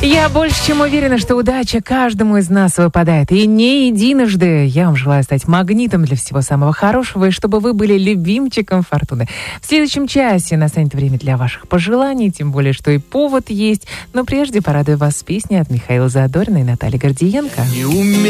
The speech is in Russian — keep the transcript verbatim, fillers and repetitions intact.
Я больше чем уверена, что удача каждому из нас выпадает. И не единожды. Я вам желаю стать магнитом для всего самого хорошего, и чтобы вы были любимчиком фортуны. В следующем часе настанет время для ваших пожеланий, тем более, что и повод есть. Но прежде порадую вас с песней от Михаила Задорина и Натальи Гордиенко. Не умею